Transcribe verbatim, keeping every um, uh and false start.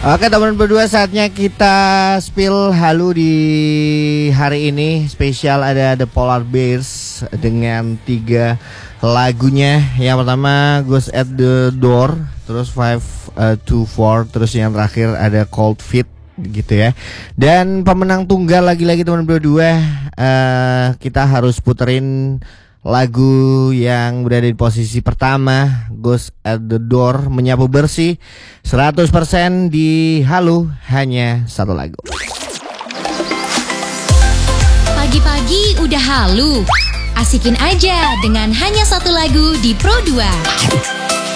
Oke teman berdua, saatnya kita spill halu di hari ini. Spesial ada The Polar Bears dengan tiga lagunya. Yang pertama Ghost at the Door, terus five to four, terus yang terakhir ada Cold Feet gitu ya. Dan pemenang tunggal lagi-lagi teman berdua, uh, kita harus puterin lagu yang berada di posisi pertama, Ghost at the Door, menyapu bersih seratus persen di halu, hanya satu lagu. Pagi-pagi udah halu, asikin aja dengan hanya satu lagu di Pro dua.